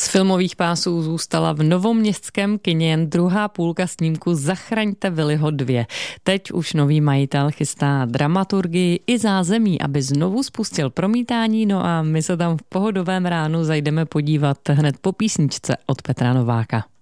Z filmových pásů zůstala v novoměstském kině jen druhá půlka snímku Zachraňte Willyho 2. Teď už nový majitel chystá dramaturgii i zázemí, aby znovu spustil promítání, no a my se tam v pohodovém ránu zajdeme podívat hned po písničce od Petra Nováka.